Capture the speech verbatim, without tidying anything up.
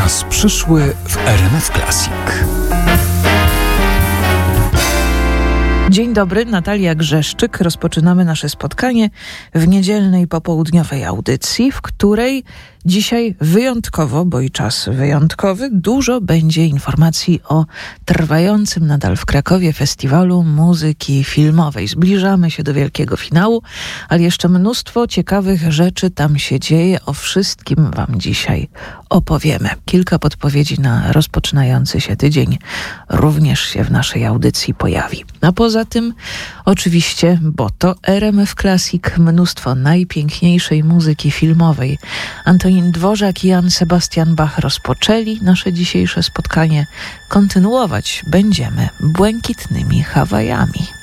czas przyszły w R M F Classic. Dzień dobry, Natalia Grzeszczyk. Rozpoczynamy nasze spotkanie w niedzielnej popołudniowej audycji, w której dzisiaj wyjątkowo, bo i czas wyjątkowy, dużo będzie informacji o trwającym nadal w Krakowie Festiwalu Muzyki Filmowej. Zbliżamy się do wielkiego finału, ale jeszcze mnóstwo ciekawych rzeczy tam się dzieje. O wszystkim wam dzisiaj opowiemy. Kilka podpowiedzi na rozpoczynający się tydzień również się w naszej audycji pojawi. A poza tym oczywiście, bo to R M F Classic, mnóstwo najpiękniejszej muzyki filmowej. Antonin Dworzak i Jan Sebastian Bach rozpoczęli nasze dzisiejsze spotkanie. Kontynuować będziemy błękitnymi Hawajami.